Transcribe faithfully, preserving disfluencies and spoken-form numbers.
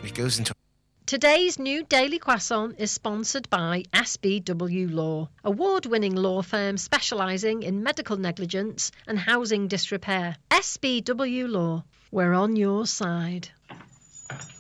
It goes into... Today's new Daily Croissant is sponsored by S B W Law, award-winning law firm specialising in medical negligence and housing disrepair. S B W Law, we're on your side.